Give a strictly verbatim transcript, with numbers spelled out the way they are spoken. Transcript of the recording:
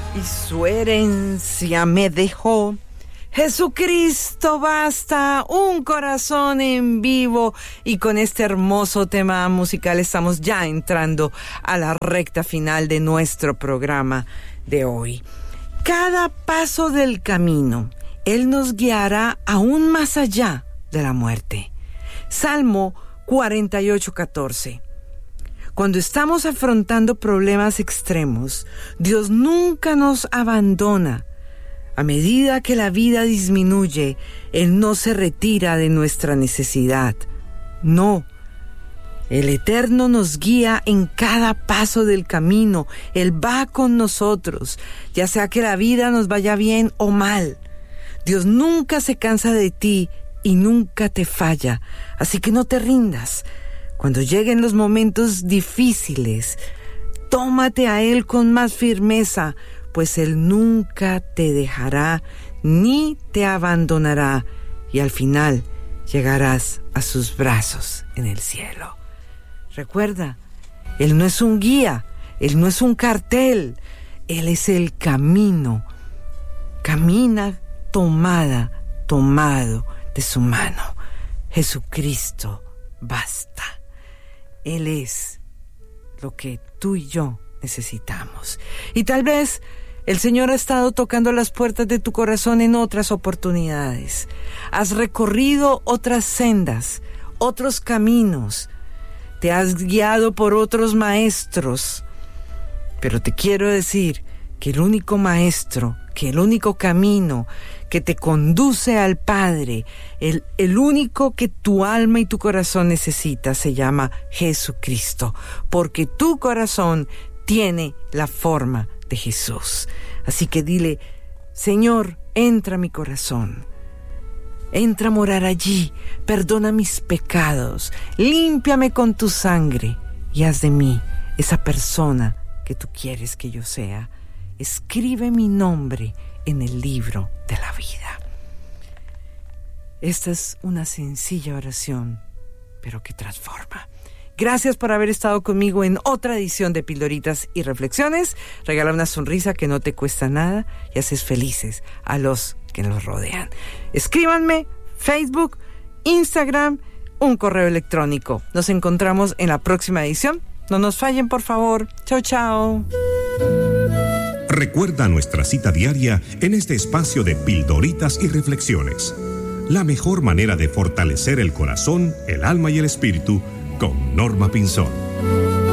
y su herencia me dejó. Jesucristo basta, un corazón en vivo. Y con este hermoso tema musical estamos ya entrando a la recta final de nuestro programa de hoy. Cada paso del camino, Él nos guiará aún más allá de la muerte. Salmo cuarenta y ocho, catorce. Cuando estamos afrontando problemas extremos, Dios nunca nos abandona. A medida que la vida disminuye, Él no se retira de nuestra necesidad. No, el Eterno nos guía en cada paso del camino. Él va con nosotros, ya sea que la vida nos vaya bien o mal. Dios nunca se cansa de ti y nunca te falla, así que no te rindas. Cuando lleguen los momentos difíciles, tómate a Él con más firmeza, pues Él nunca te dejará ni te abandonará, y al final llegarás a sus brazos en el cielo. Recuerda, Él no es un guía, Él no es un cartel, Él es el camino. Camina tomada, tomado de su mano. Jesucristo basta. Él es lo que tú y yo necesitamos. Y tal vez el Señor ha estado tocando las puertas de tu corazón en otras oportunidades. Has recorrido otras sendas, otros caminos. Te has guiado por otros maestros. Pero te quiero decir que el único maestro, que el único camino que te conduce al Padre, el, el único que tu alma y tu corazón necesita, se llama Jesucristo. Porque tu corazón tiene la forma de Jesús. Así que dile: Señor, entra a mi corazón. Entra a morar allí. Perdona mis pecados. Límpiame con tu sangre. Y haz de mí esa persona que tú quieres que yo sea. Escribe mi nombre en el libro de la vida. Esta es una sencilla oración, pero que transforma. Gracias por haber estado conmigo en otra edición de Pildoritas y Reflexiones. Regala una sonrisa que no te cuesta nada y haces felices a los que nos rodean. Escríbanme, Facebook, Instagram, un correo electrónico. Nos encontramos en la próxima edición. No nos fallen, por favor. Chao, chao. Recuerda nuestra cita diaria en este espacio de Pildoritas y Reflexiones. La mejor manera de fortalecer el corazón, el alma y el espíritu con Norma Pinzón.